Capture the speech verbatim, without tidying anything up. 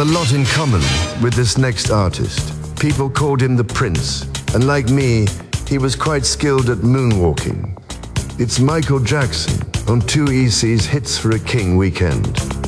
a lot in common with this next artist. People called him the Prince, and like me, he was quite skilled at moonwalking. It's Michael Jackson on two E C's Hits for a King weekend.